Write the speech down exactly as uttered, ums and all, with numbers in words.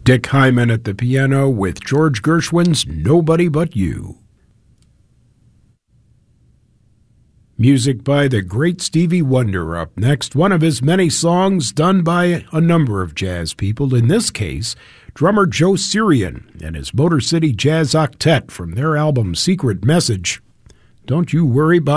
Dick Hyman at the piano with George Gershwin's Nobody But You. Music by the great Stevie Wonder up next, one of his many songs done by a number of jazz people, in this case, drummer Joe Sirian and his Motor City Jazz Octet from their album Secret Message. Don't you worry about